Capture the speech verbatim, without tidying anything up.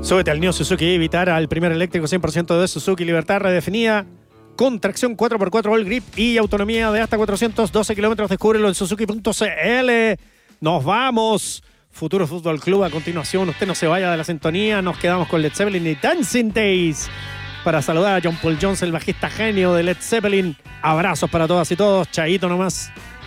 Súbete al New Suzuki Vitara, el primer eléctrico cien por ciento de Suzuki. Libertad redefinida, con tracción cuatro por cuatro All Grip y autonomía de hasta cuatrocientos doce kilómetros. Descúbrelo en suzuki punto c l. Nos vamos. Futuro Fútbol Club a continuación. Usted no se vaya de la sintonía. Nos quedamos con Led Zeppelin y Dancing Days para saludar a John Paul Jones, el bajista genio de Led Zeppelin. Abrazos para todas y todos. Chaito nomás.